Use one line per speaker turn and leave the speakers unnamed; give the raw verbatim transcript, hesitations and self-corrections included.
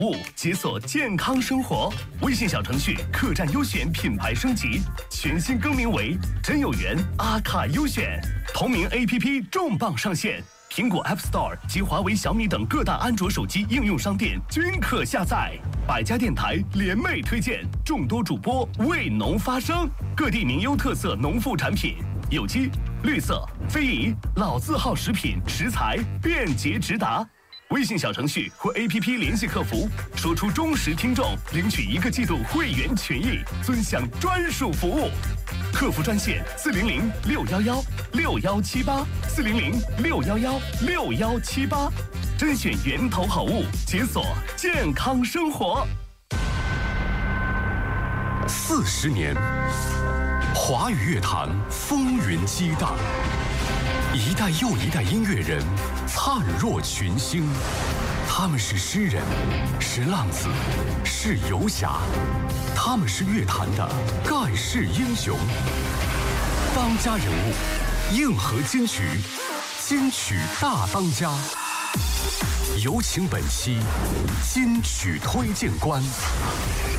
物解锁健康生活，微信小程序客栈优选品牌升级，全新更名为真有缘阿卡优选，同名 A P P 重磅上线，苹果 App Store 及华为、小米等各大安卓手机应用商店均可下载。百家电台联袂推荐，众多主播为农发声，各地名优特色农副产品，有机、绿色、非遗、老字号食品食材便捷直达。微信小程序或 A P P 联系客服，说出忠实听众，领取一个季度会员权益，尊享专属服务。客服专线四零零六幺幺六幺七八四零零六幺幺六幺七八，甄选源头好物，解锁健康生活。
四十年，华语乐坛风云激荡，一代又一代音乐人灿若群星。他们是诗人，是浪子，是游侠，他们是乐坛的盖世英雄。当家人物，硬核金曲，金曲大当家。有请本期金曲推荐官。